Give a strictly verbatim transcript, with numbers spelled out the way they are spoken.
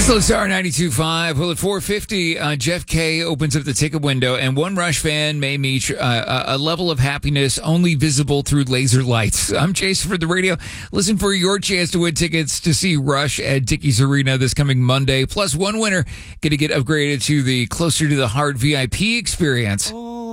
Slow Star ninety-two point five. Well, at four fifty, uh, Jeff K opens up the ticket window, and one Rush fan may meet uh, a level of happiness only visible through laser lights. I'm Jason for the radio. Listen for your chance to win tickets to see Rush at Dickies Arena this coming Monday. Plus, one winner going to get upgraded to the Closer to the Heart V I P experience. Oh.